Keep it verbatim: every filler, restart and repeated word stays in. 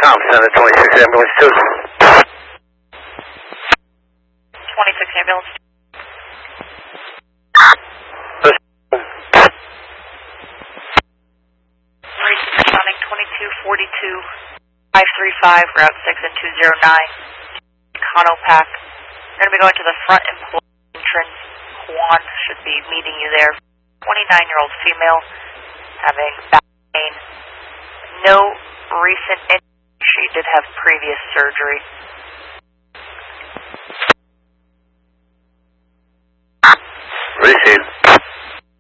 Tom Center, twenty-six ambulance two. twenty-six ambulance. Responding twenty-two forty-two, five three five, Route six and two zero nine. Conopac. We're going to be going to the front employee entrance. Juan should be meeting you there. twenty-nine-year-old female having back pain. No recent injury. She did have previous surgery. Received.